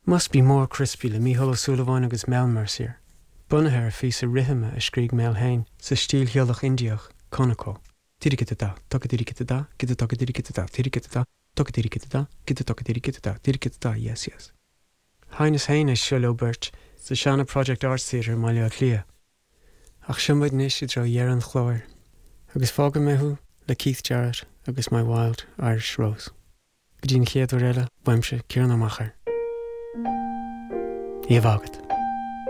Must be more crispy le Mícheál Ó Súilleabháin agus Mel Mercier. Bunathe ar fís a rithime a scríg Mel Hain sa stíl heolach Indiach Conacó. Tirikitata, tokatirikitata, kitatokatirikitata, tirikitata, tokatirikitata, kitatokatirikitata, tirikitata, yes, yes. Hainas Hain is Siúl Bert sa Shanna Project Arts Theatre Maile Clia. Ach siombaid níos I dro Dhearan Chlóir. Agus fága mehu le Keith Jarrett agus My Wild Irish Rose. Gdín chéad ó réile, weimse Ciarán Amachar. Íomh agat.